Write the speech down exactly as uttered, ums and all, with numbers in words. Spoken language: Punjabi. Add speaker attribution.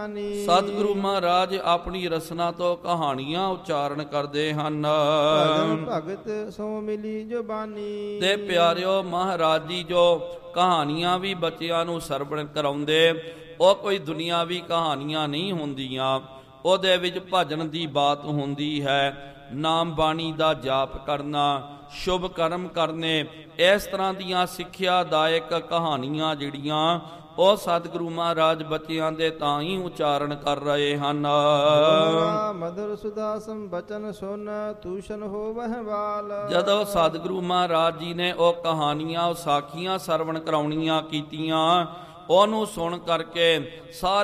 Speaker 1: ਸਤਿਗੁਰੂ ਮਹਾਰਾਜ ਆਪਣੀ ਰਸਨਾ ਤੋਂ ਕਹਾਣੀਆਂ ਉਚਾਰਨ ਕਰਦੇ ਹਨ।
Speaker 2: ਭਜਨ ਭਗਤ ਸੋ ਮਿਲੀ ਜ਼ੁਬਾਨੀ।
Speaker 1: ਤੇ ਪਿਆਰਿਓ, ਮਹਾਰਾਜ ਜੀ ਜੋ ਕਹਾਣੀਆਂ ਵੀ ਬੱਚਿਆਂ ਨੂੰ ਸਰਵਣ ਕਰਾਉਂਦੇ, ਉਹ ਕੋਈ ਦੁਨਿਆਵੀ ਕਹਾਣੀਆਂ ਨਹੀਂ ਹੁੰਦੀਆਂ। ਉਹਦੇ ਵਿੱਚ ਭਜਨ ਦੀ ਬਾਤ ਹੁੰਦੀ ਹੈ, ਨਾਮ ਬਾਣੀ ਦਾ ਜਾਪ ਕਰਨਾ, ਸ਼ੁਭ ਕਰਮ ਕਰਨੇ। ਇਸ ਤਰ੍ਹਾਂ ਦੀਆਂ ਸਿੱਖਿਆਦਾਇਕ ਕਹਾਣੀਆਂ ਜਿਹੜੀਆਂ ਉਹ ਸਤਿਗੁਰੂ ਮਹਾਰਾਜ ਬੱਚਿਆਂ ਦੇ ਤਾਂ ਹੀ ਉਚਾਰਨ ਕਰ ਰਹੇ ਹਨ।
Speaker 2: ਮਧੁਰ ਸੁਦਾਸਮ ਬਚਨ ਸੁਨ ਤੂਸ਼ਨ ਹੋਵਹਿ ਬਾਲ।
Speaker 1: ਜਦੋਂ ਸਤਿਗੁਰੂ ਮਹਾਰਾਜ ਜੀ ਨੇ ਉਹ ਕਹਾਣੀਆਂ, ਉਹ ਸਾਖੀਆਂ ਸਰਵਣ ਕਰਾਉਣੀਆਂ ਕੀਤੀਆਂ, ਉਹਨੂੰ ਸੁਣ ਕਰਕੇ ਸਾਰੇ